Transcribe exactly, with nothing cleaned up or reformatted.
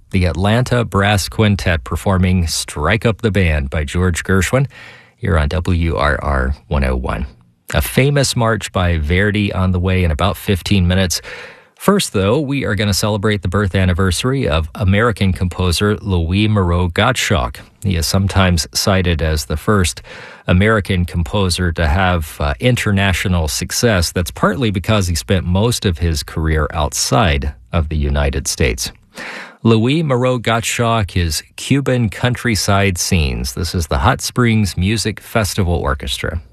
the Atlanta Brass Quintet performing Strike Up the Band by George Gershwin here on W R R one oh one. A famous march by Verdi on the way in about fifteen minutes. First, though, we are going to celebrate the birth anniversary of American composer Louis Moreau Gottschalk. He is sometimes cited as the first American composer to have uh, international success. That's partly because he spent most of his career outside of the United States. Louis Moreau Gottschalk, his Cuban countryside scenes. This is the Hot Springs Music Festival Orchestra.